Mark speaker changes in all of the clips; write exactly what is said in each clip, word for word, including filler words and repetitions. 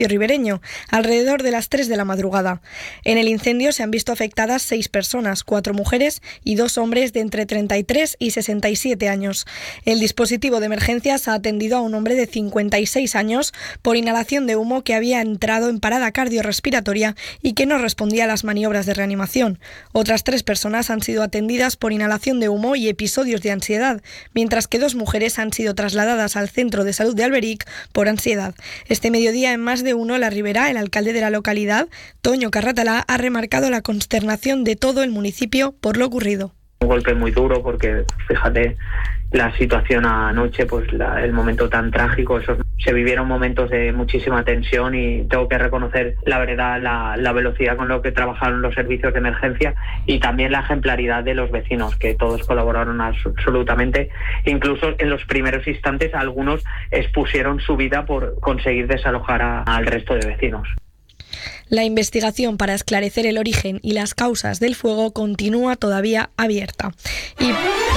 Speaker 1: ribereño, alrededor de las tres de la madrugada. En el incendio se han visto afectadas seis personas, cuatro mujeres y dos hombres de entre treinta y tres y sesenta y siete años. El dispositivo de emergencias ha atendido a un hombre de cincuenta y seis años por inhalación de humo que había entrado en parada cardiorrespiratoria y que no respondía a las maniobras de reanimación. Otras tres personas han sido atendidas por inhalación de humo y episodios de ansiedad, mientras que dos mujeres han sido trasladadas al Centro de Salud de Alberic por ansiedad. Este mediodía, en Más de Uno, La Ribera, el alcalde de la localidad, Toño Carratalá, ha remarcado la consternación de todo el municipio por lo ocurrido.
Speaker 2: Un golpe muy duro porque, fíjate, la situación anoche, pues la, el momento tan trágico, esos, se vivieron momentos de muchísima tensión y tengo que reconocer la verdad, la, la velocidad con lo que trabajaron los servicios de emergencia y también la ejemplaridad de los vecinos, que todos colaboraron absolutamente. Incluso en los primeros instantes algunos expusieron su vida por conseguir desalojar a, al resto de vecinos.
Speaker 1: La investigación para esclarecer el origen y las causas del fuego continúa todavía abierta. Y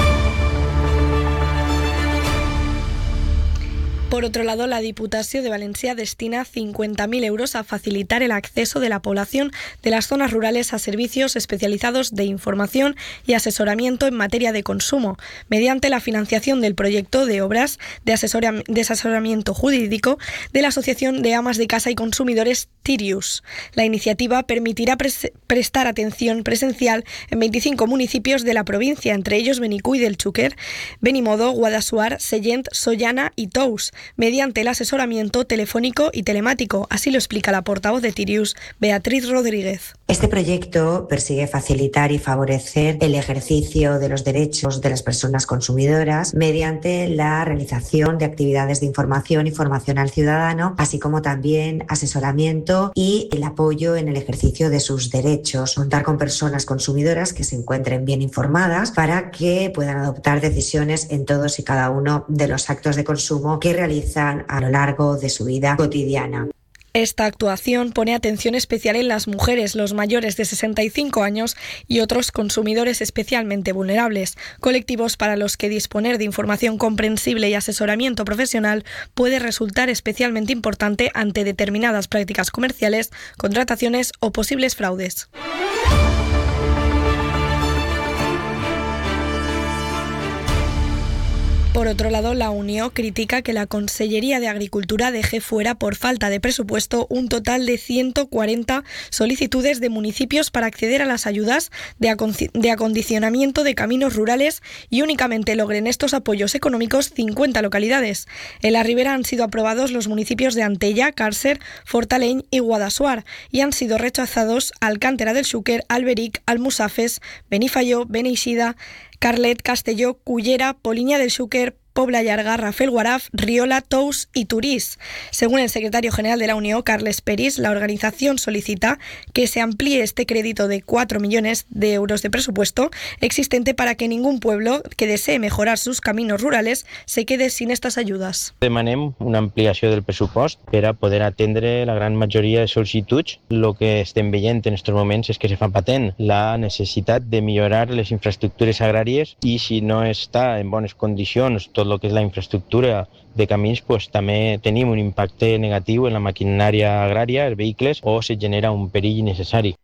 Speaker 1: por otro lado, la Diputació de Valencia destina cincuenta mil euros a facilitar el acceso de la población de las zonas rurales a servicios especializados de información y asesoramiento en materia de consumo, mediante la financiación del proyecto de obras de, asesora- de asesoramiento jurídico de la Asociación de Amas de Casa y Consumidores Tirius. La iniciativa permitirá pres- prestar atención presencial en veinticinco municipios de la provincia, entre ellos Benicull del Xúquer, Benimodo, Guadassuar, Sellent, Sollana y Tous, mediante el asesoramiento telefónico y telemático. Así lo explica la portavoz de Tirius, Beatriz Rodríguez.
Speaker 3: Este proyecto persigue facilitar y favorecer el ejercicio de los derechos de las personas consumidoras mediante la realización de actividades de información y formación al ciudadano, así como también asesoramiento y el apoyo en el ejercicio de sus derechos. Contar con personas consumidoras que se encuentren bien informadas para que puedan adoptar decisiones en todos y cada uno de los actos de consumo que realizan a lo largo de su vida cotidiana.
Speaker 1: Esta actuación pone atención especial en las mujeres, los mayores de sesenta y cinco años y otros consumidores especialmente vulnerables, colectivos para los que disponer de información comprensible y asesoramiento profesional puede resultar especialmente importante ante determinadas prácticas comerciales, contrataciones o posibles fraudes. Por otro lado, la Unió critica que la Consellería de Agricultura deje fuera, por falta de presupuesto, un total de ciento cuarenta solicitudes de municipios para acceder a las ayudas de, acon- de acondicionamiento de caminos rurales y únicamente logren estos apoyos económicos cincuenta localidades. En la Ribera han sido aprobados los municipios de Antella, Càrcer, Fortaleny y Guadassuar y han sido rechazados Alcántera del Xúquer, Alberic, Almussafes, Benifaió, Beneixida, Carlet, Castelló, Cullera, Poliña del Xúquer, Pobla Llarga, Rafelguaraf, Riola, Tous y Turís. Según el secretario general de la Unión, Carles Peris, la organización solicita que se amplíe este crédito de cuatro millones de euros de presupuesto existente para que ningún pueblo que desee mejorar sus caminos rurales se quede sin estas ayudas.
Speaker 4: Demanem una ampliació del pressupost per a poder atendre la gran majoria de sol·licituds. El que estem veient en aquests moments és que se fa patent la necessitat de millorar les infraestructures agràries i si no està en bones condicions tot el que és la infraestructura de camins, pues, també tenim un impacte negatiu en la maquinària agrària, els vehicles, o se genera un perill innecessari.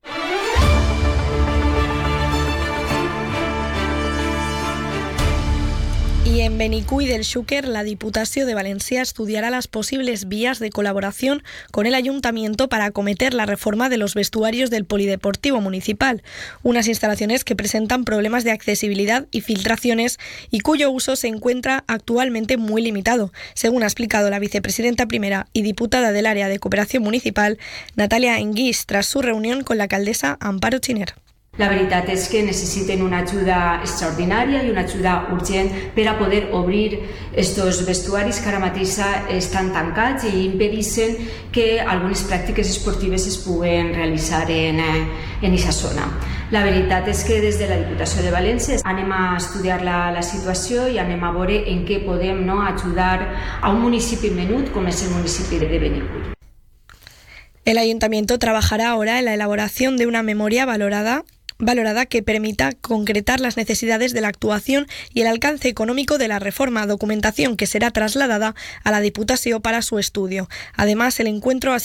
Speaker 1: Y en Benicull del Xúquer, la Diputació de Valencia estudiará las posibles vías de colaboración con el Ayuntamiento para acometer la reforma de los vestuarios del Polideportivo Municipal, unas instalaciones que presentan problemas de accesibilidad y filtraciones y cuyo uso se encuentra actualmente muy limitado, según ha explicado la vicepresidenta primera y diputada del área de cooperación municipal, Natalia Enguix, tras su reunión con la alcaldesa Amparo Chiner.
Speaker 5: La veritat és que necessiten una ajuda extraordinària i una ajuda urgent per a poder obrir estos vestuaris que ara mateix estan tancats i impedeixen que algunes pràctiques esportives es puguen realitzar en aquesta zona. La veritat és que des de la Diputació de València anem a estudiar la, la situació i anem a veure en què podem no, ajudar a un municipi menut com és el municipi de Benicull.
Speaker 1: El Ayuntamiento trabajará ahora en la elaboración de una memoria valorada valorada que permita concretar las necesidades de la actuación y el alcance económico de la reforma, documentación que será trasladada a la Diputació para su estudio. Además, el encuentro ha